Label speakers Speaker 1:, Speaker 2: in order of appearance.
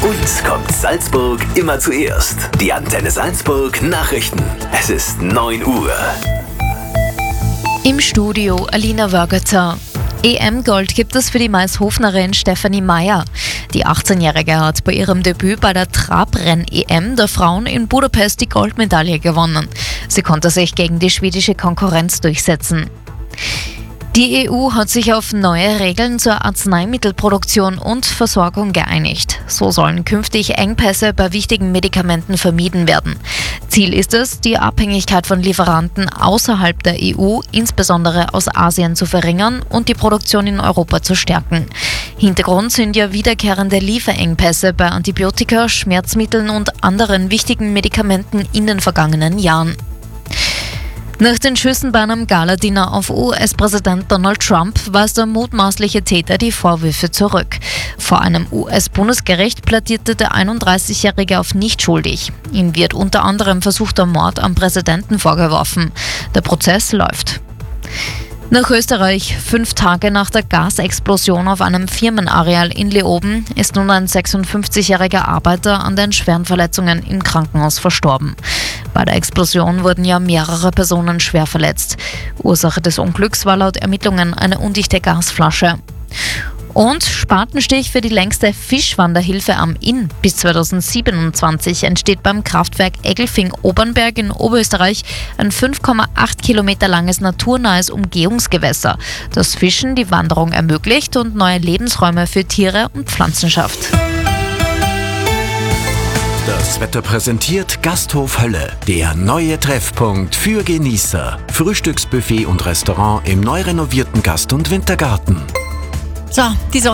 Speaker 1: Uns kommt Salzburg immer zuerst. Die Antenne Salzburg Nachrichten. Es ist 9 Uhr.
Speaker 2: Im Studio Alina Wörgerter. EM-Gold gibt es für die Maishofnerin Stefanie Meyer. Die 18-Jährige hat bei ihrem Debüt bei der Trabrenn-EM der Frauen in Budapest die Goldmedaille gewonnen. Sie konnte sich gegen die schwedische Konkurrenz durchsetzen. Die EU hat sich auf neue Regeln zur Arzneimittelproduktion und Versorgung geeinigt. So sollen künftig Engpässe bei wichtigen Medikamenten vermieden werden. Ziel ist es, die Abhängigkeit von Lieferanten außerhalb der EU, insbesondere aus Asien, zu verringern und die Produktion in Europa zu stärken. Hintergrund sind ja wiederkehrende Lieferengpässe bei Antibiotika, Schmerzmitteln und anderen wichtigen Medikamenten in den vergangenen Jahren. Nach den Schüssen bei einem Galadiner auf US-Präsident Donald Trump weist der mutmaßliche Täter die Vorwürfe zurück. Vor einem US-Bundesgericht plädierte der 31-Jährige auf nicht schuldig. Ihm wird unter anderem versuchter Mord am Präsidenten vorgeworfen. Der Prozess läuft. Nach Österreich. 5 Tage nach der Gasexplosion auf einem Firmenareal in Leoben ist nun ein 56-jähriger Arbeiter an den schweren Verletzungen im Krankenhaus verstorben. Bei der Explosion wurden ja mehrere Personen schwer verletzt. Ursache des Unglücks war laut Ermittlungen eine undichte Gasflasche. Und Spatenstich für die längste Fischwanderhilfe am Inn. Bis 2027 entsteht beim Kraftwerk Eggelfing-Obernberg in Oberösterreich ein 5,8 Kilometer langes naturnahes Umgehungsgewässer, das Fischen die Wanderung ermöglicht und neue Lebensräume für Tiere und Pflanzen schafft.
Speaker 3: Das Wetter präsentiert Gasthof Hölle, der neue Treffpunkt für Genießer. Frühstücksbuffet und Restaurant im neu renovierten Gast- und Wintergarten.
Speaker 4: So, die